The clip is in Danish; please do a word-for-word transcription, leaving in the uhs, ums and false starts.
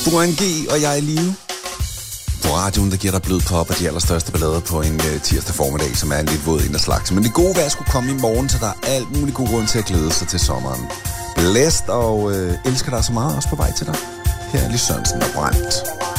Furen G, og jeg er i live. På radioen, der giver dig blød pop og de allerstørste ballader på en uh, tirsdag formiddag, som er en lidt våd ind af slags. Men det gode vejr skulle komme i morgen, så der er alt muligt god grund til at glæde sig til sommeren. Blæst og uh, elsker dig så meget, også på vej til dig. Her er Lis Sørensen og Brandt.